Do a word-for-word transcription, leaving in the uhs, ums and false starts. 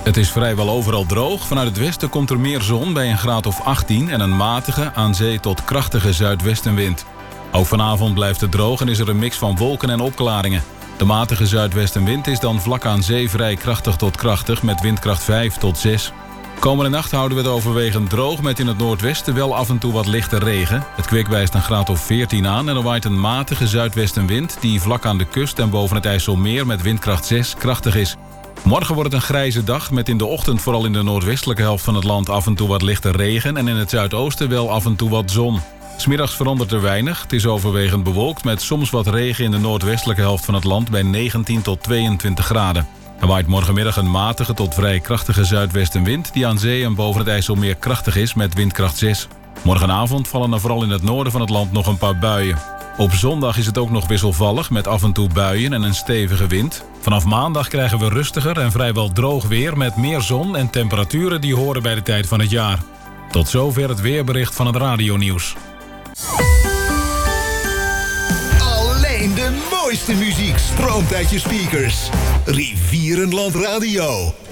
Het is vrijwel overal droog. Vanuit het westen komt er meer zon bij een graad of achttien... en een matige, aan zee tot krachtige zuidwestenwind. Ook vanavond blijft het droog en is er een mix van wolken en opklaringen. De matige zuidwestenwind is dan vlak aan zee vrij krachtig tot krachtig... met windkracht vijf tot zes. Komende nacht houden we het overwegend droog... met in het noordwesten wel af en toe wat lichte regen. Het kwik wijst een graad of veertien aan... en er waait een matige zuidwestenwind... die vlak aan de kust en boven het IJsselmeer met windkracht zes krachtig is. Morgen wordt het een grijze dag... met in de ochtend vooral in de noordwestelijke helft van het land... af en toe wat lichte regen... en in het zuidoosten wel af en toe wat zon. 'S Middags verandert er weinig. Het is overwegend bewolkt met soms wat regen... in de noordwestelijke helft van het land bij negentien tot tweeëntwintig graden. Er waait morgenmiddag een matige tot vrij krachtige zuidwestenwind... die aan zee en boven het IJsselmeer krachtig is met windkracht zes. Morgenavond vallen er vooral in het noorden van het land nog een paar buien. Op zondag is het ook nog wisselvallig met af en toe buien en een stevige wind. Vanaf maandag krijgen we rustiger en vrijwel droog weer... met meer zon en temperaturen die horen bij de tijd van het jaar. Tot zover het weerbericht van het radionieuws. Alleen de mooiste muziek stroomt uit je speakers. Rivierenland Radio.